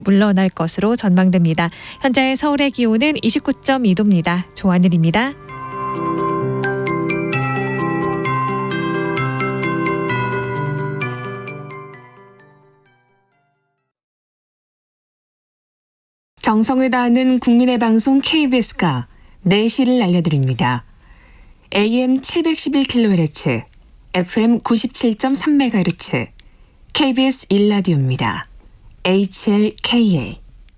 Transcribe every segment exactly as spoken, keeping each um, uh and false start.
물러날 것으로 전망됩니다. 현재 서울의 기온은 이십구 점 이 도입니다. 조하늘입니다. 정성을 다하는 국민의 방송 케이비에스가 네 시를 알려드립니다. 에이엠 칠백십일 킬로헤르츠, 에프엠 구십칠 점 삼 메가헤르츠, 케이비에스 일 라디오입니다. 에이치엘케이에이.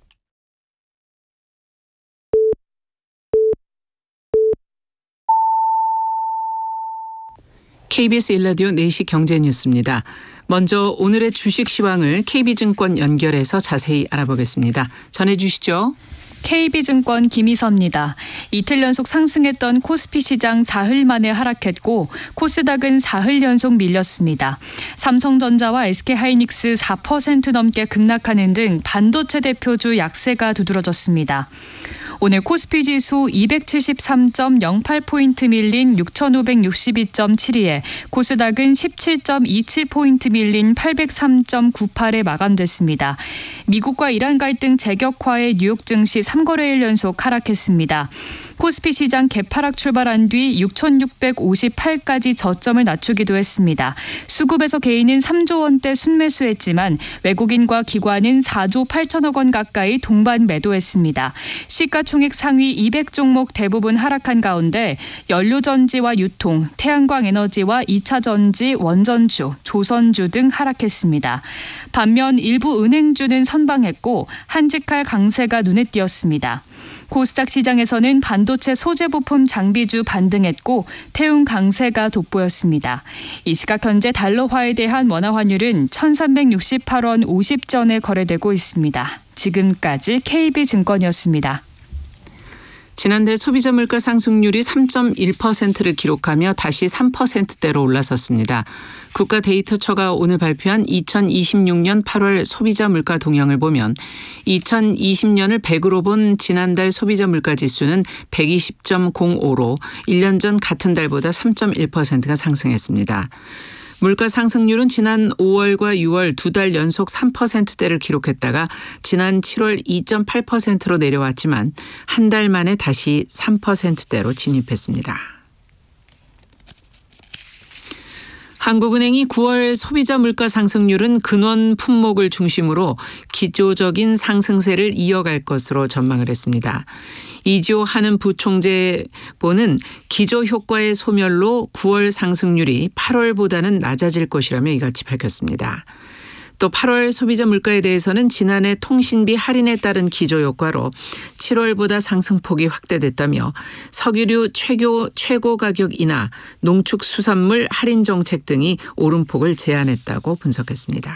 케이비에스 일 라디오 네 시 경제뉴스입니다. 먼저 오늘의 주식 시황을 케이비증권 연결해서 자세히 알아보겠습니다. 전해주시죠. 케이비증권 김희서입니다. 이틀 연속 상승했던 코스피 시장 사흘 만에 하락했고 코스닥은 사흘 연속 밀렸습니다. 삼성전자와 에스케이하이닉스 사 퍼센트 넘게 급락하는 등 반도체 대표주 약세가 두드러졌습니다. 오늘 코스피 지수 이백칠십삼 점 영팔 포인트 밀린 육천오백육십이 점 칠이에 코스닥은 십칠 점 이칠 포인트 밀린 팔백삼 점 구팔에 마감됐습니다. 미국과 이란 갈등 재격화에 뉴욕 증시 삼 거래일 연속 하락했습니다. 코스피 시장 개파락 출발한 뒤 육천육백오십팔까지 저점을 낮추기도 했습니다. 수급에서 개인은 삼조 원대 순매수했지만 외국인과 기관은 사조 팔천억 원 가까이 동반 매도했습니다. 시가총액 상위 이백 종목 대부분 하락한 가운데 연료전지와 유통, 태양광 에너지와 이차 전지, 원전주, 조선주 등 하락했습니다. 반면 일부 은행주는 선방했고 한직할 강세가 눈에 띄었습니다. 코스닥 시장에서는 반도체 소재 부품 장비주 반등했고 태움 강세가 돋보였습니다. 이 시각 현재 달러화에 대한 원화 환율은 천삼백육십팔 원 오십 전에 거래되고 있습니다. 지금까지 케이비증권이었습니다. 지난달 소비자 물가 상승률이 삼 점 일 퍼센트를 기록하며 다시 삼 퍼센트대로 올라섰습니다. 국가데이터처가 오늘 발표한 이천이십육 년 팔월 소비자 물가 동향을 보면 이천이십 년을 백으로 본 지난달 소비자 물가 지수는 백이십 점 공오로 일 년 전 같은 달보다 삼 점 일 퍼센트가 상승했습니다. 물가 상승률은 지난 오월과 유월 두 달 연속 삼 퍼센트대를 기록했다가 지난 칠월 이 점 팔 퍼센트로 내려왔지만 한 달 만에 다시 삼 퍼센트대로 진입했습니다. 한국은행이 구월 소비자 물가 상승률은 근원 품목을 중심으로 기조적인 상승세를 이어갈 것으로 전망을 했습니다. 이지호 한은 부총재보는 기조 효과의 소멸로 구월 상승률이 팔월보다는 낮아질 것이라며 이같이 밝혔습니다. 또 팔월 소비자 물가에 대해서는 지난해 통신비 할인에 따른 기조 효과로 칠월보다 상승폭이 확대됐다며 석유류 최고, 최고 가격 인하, 농축수산물 할인 정책 등이 오름폭을 제한했다고 분석했습니다.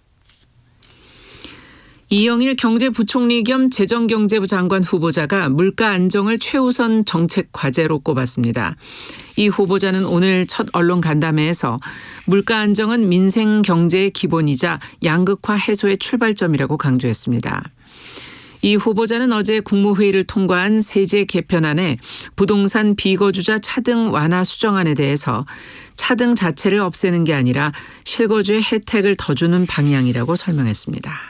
이영일 경제부총리 겸 재정경제부 장관 후보자가 물가 안정을 최우선 정책 과제로 꼽았습니다. 이 후보자는 오늘 첫 언론 간담회에서 물가 안정은 민생 경제의 기본이자 양극화 해소의 출발점이라고 강조했습니다. 이 후보자는 어제 국무회의를 통과한 세제 개편안에 부동산 비거주자 차등 완화 수정안에 대해서 차등 자체를 없애는 게 아니라 실거주의 혜택을 더 주는 방향이라고 설명했습니다.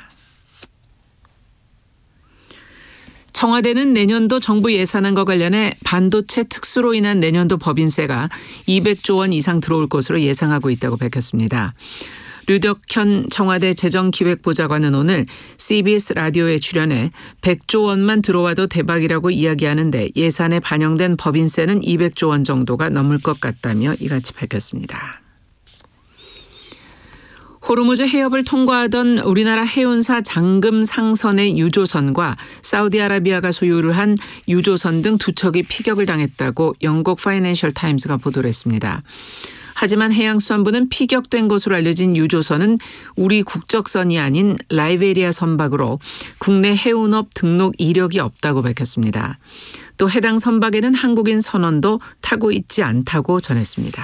청와대는 내년도 정부 예산안과 관련해 반도체 특수로 인한 내년도 법인세가 이백조 원 이상 들어올 것으로 예상하고 있다고 밝혔습니다. 류덕현 청와대 재정기획보좌관은 오늘 씨비에스 라디오에 출연해 백조 원만 들어와도 대박이라고 이야기하는데 예산에 반영된 법인세는 이백조 원 정도가 넘을 것 같다며 이같이 밝혔습니다. 호르무즈 해협을 통과하던 우리나라 해운사 장금 상선의 유조선과 사우디아라비아가 소유를 한 유조선 등 두 척이 피격을 당했다고 영국 파이낸셜 타임스가 보도를 했습니다. 하지만 해양수산부는 피격된 것으로 알려진 유조선은 우리 국적선이 아닌 라이베리아 선박으로 국내 해운업 등록 이력이 없다고 밝혔습니다. 또 해당 선박에는 한국인 선원도 타고 있지 않다고 전했습니다.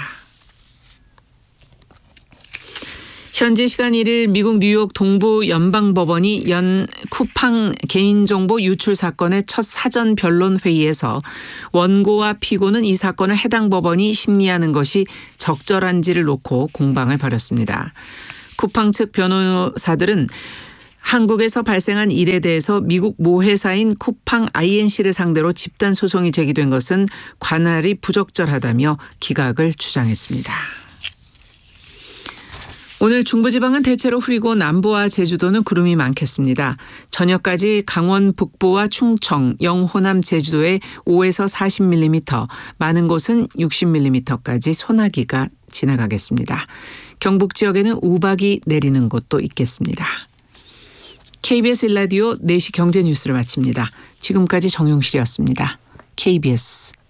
현지 시간 일 일 미국 뉴욕 동부 연방법원이 연 쿠팡 개인정보 유출 사건의 첫 사전 변론 회의에서 원고와 피고는 이 사건을 해당 법원이 심리하는 것이 적절한지를 놓고 공방을 벌였습니다. 쿠팡 측 변호사들은 한국에서 발생한 일에 대해서 미국 모 회사인 쿠팡 아이엔씨를 상대로 집단 소송이 제기된 것은 관할이 부적절하다며 기각을 주장했습니다. 오늘 중부지방은 대체로 흐리고 남부와 제주도는 구름이 많겠습니다. 저녁까지 강원 북부와 충청, 영호남 제주도에 오에서 사십 밀리미터, 많은 곳은 육십 밀리미터까지 소나기가 지나가겠습니다. 경북 지역에는 우박이 내리는 곳도 있겠습니다. 케이비에스 일 라디오 네 시 경제뉴스를 마칩니다. 지금까지 정용실이었습니다. 케이비에스